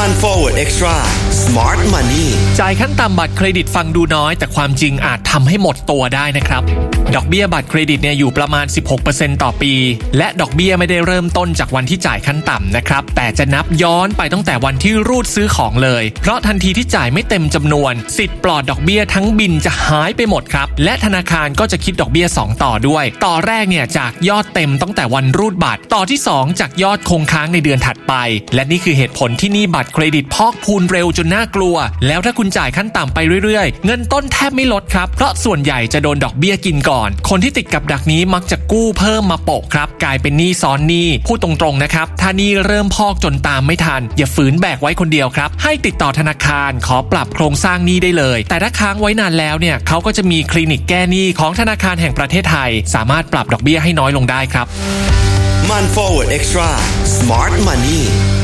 มัน Forward Extra Smart Money จ่ายขั้นต่ำบัตรเครดิตฟังดูน้อยแต่ความจริงอาจทำให้หมดตัวได้นะครับดอกเบี้ยบัตรเครดิตเนี่ยอยู่ประมาณ 16% ต่อปีและดอกเบี้ยไม่ได้เริ่มต้นจากวันที่จ่ายขั้นต่ำนะครับแต่จะนับย้อนไปตั้งแต่วันที่รูดซื้อของเลยเพราะทันทีที่จ่ายไม่เต็มจำนวนสิทธิ์ปลอดดอกเบี้ยทั้งบินจะหายไปหมดครับและธนาคารก็จะคิดดอกเบี้ย2ต่อด้วยต่อแรกเนี่ยจากยอดเต็มตั้งแต่วันรูดบัตรต่อที่2จากยอดคงค้างในเดือนถัดไปและนี่คือเหตุผลที่หนี้บัตรเครดิตพอกพูนเร็วจนน่ากลัวแล้วถ้าคุณจ่ายขั้นต่ำไปเรื่อยๆเงินต้นแทบไม่ลดครับเพราะส่วนใหญ่จะโดนดอกเบี้ยกินก่อนคนที่ติดกับดักนี้มักจะกู้เพิ่มมาโปะครับกลายเป็นหนี้ซ้อนหนี้พูดตรงๆนะครับถ้าหนี้เริ่มพอกจนตามไม่ทันอย่าฝืนแบกไว้คนเดียวครับให้ติดต่อธนาคารขอปรับโครงสร้างหนี้ได้เลยแต่ถ้าค้างไว้นานแล้วเนี่ยเขาก็จะมีคลินิกแก้หนี้ของธนาคารแห่งประเทศไทยสามารถปรับดอกเบี้ยให้น้อยลงได้ครับมัน Forward Extra Smart Money